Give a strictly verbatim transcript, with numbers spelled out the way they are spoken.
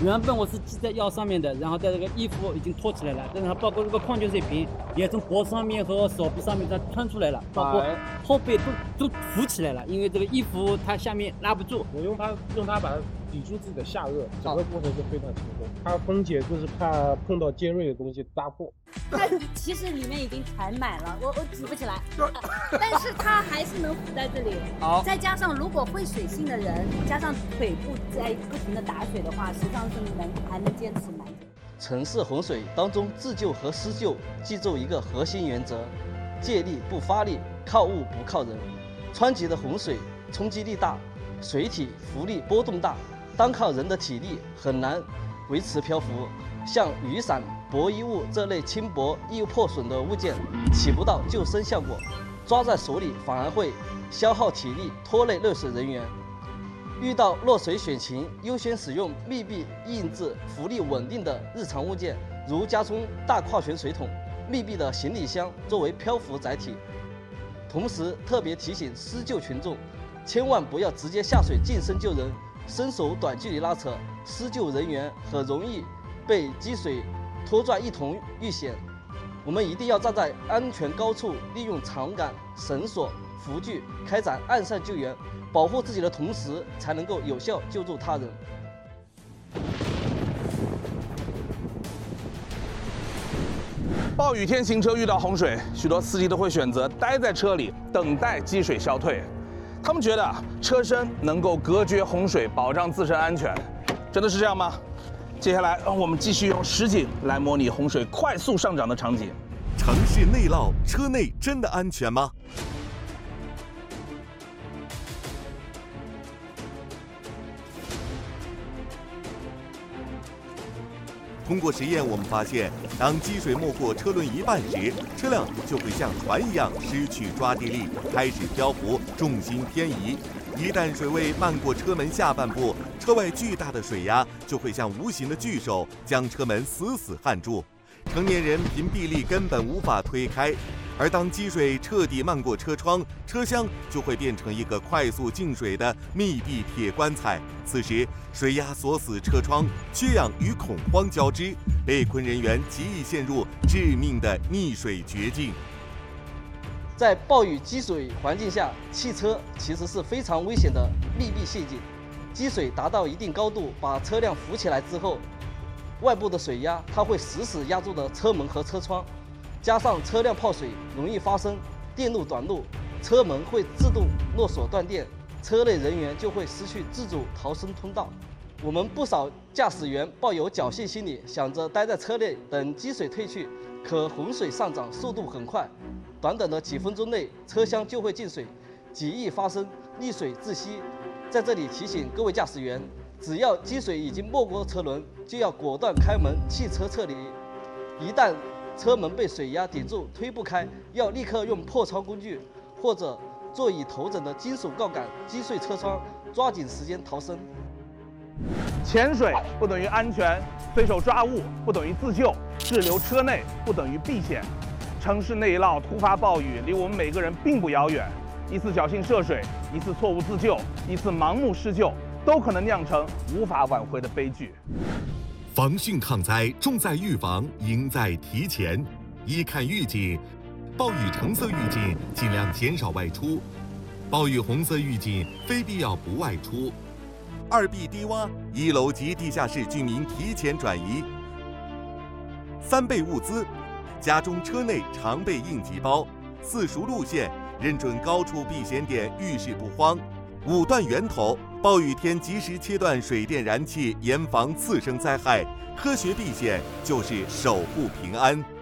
原本我是系在腰上面的，然后在这个衣服已经脱起来了，但是它包括这个矿泉水瓶也从脖子上面和手臂上面它穿出来了，包括后背都都浮起来了，因为这个衣服它下面拉不住。 我用它用它把它抵住自己的下颚，整个过程就非常轻松。它分解就是怕碰到尖锐的东西扎破。 它其实里面已经缠满了，我我举不起来，但是它还是能浮在这里。 好， 再加上如果会水性的人，加上腿部在不停的打水的话，实际上是能还能坚持蛮久。 城市洪水当中，自救和施救记住一个核心原则：借力不发力，靠物不靠人。湍急的洪水冲击力大，水体浮力波动大，单靠人的体力很难维持漂浮。像雨伞、薄衣物这类轻薄易破损的物件，起不到救生效果，抓在手里反而会消耗体力，拖累热水人员。遇到落水险情，优先使用密闭印制、浮力稳定的日常物件，如家中大矿泉水桶、密闭的行李箱作为漂浮载体。同时，特别提醒施救群众，千万不要直接下水近身救人，伸手短距离拉扯，施救人员很容易被积水拖拽一同遇险。我们一定要站在安全高处，利用长杆、绳索、浮具开展岸上救援，保护自己的同时，才能够有效救助他人。 暴雨天行车遇到洪水，许多司机都会选择待在车里等待积水消退。他们觉得车身能够隔绝洪水，保障自身安全。真的是这样吗？接下来让我们继续用实景来模拟洪水快速上涨的场景。 城市内涝，车内真的安全吗？通过实验，我们发现，当积水没过车轮一半时，车辆就会像船一样失去抓地力，开始漂浮，重心偏移。一旦水位漫过车门下半部，车外巨大的水压就会像无形的巨手将车门死死焊住，成年人凭臂力根本无法推开。而当积水彻底漫过车窗，车厢就会变成一个快速进水的密闭铁棺材。此时，水压锁死车窗，缺氧与恐慌交织，被困人员极易陷入致命的溺水绝境。 在暴雨积水环境下，汽车其实是非常危险的密闭陷阱。积水达到一定高度，把车辆浮起来之后，外部的水压它会死死压住的车门和车窗。加上车辆泡水，容易发生电路短路，车门会自动落锁断电，车内人员就会失去自主逃生通道。我们不少驾驶员抱有侥幸心理，想着待在车内等积水退去，可洪水上涨速度很快，短短的几分钟内，车厢就会进水，极易发生溺水窒息。在这里提醒各位驾驶员，只要积水已经没过车轮，就要果断开门，汽车撤离。一旦车门被水压顶住，推不开，要立刻用破窗工具或者座椅头枕的金属杠杆击碎车窗，抓紧时间逃生。 潜水不等于安全，随手抓物不等于自救，滞留车内不等于避险。城市内涝、突发暴雨离我们每个人并不遥远，一次侥幸涉水，一次错误自救，一次盲目施救，都可能酿成无法挽回的悲剧。 防汛抗灾重在预防，赢在提前。一看预警，暴雨橙色预警尽量减少外出；暴雨红色预警非必要不外出。二 B 低洼，一楼及地下室居民提前转移。三备物资，家中车内常备应急包。四熟路线，认准高处避险点，遇事不慌。五断源头，暴雨天及时切断水电燃气，严防次生灾害。科学避险就是守护平安。